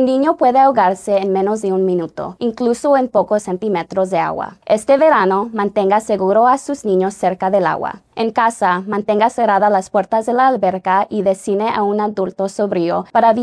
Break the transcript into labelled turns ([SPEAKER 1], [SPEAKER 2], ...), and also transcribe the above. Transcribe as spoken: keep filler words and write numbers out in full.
[SPEAKER 1] niño puede ahogarse en menos de un minuto, incluso en pocos centímetros de agua. Este verano, mantenga seguro a sus niños cerca del agua. En casa, mantenga cerradas las puertas de la alberca y designe a un adulto sobrio para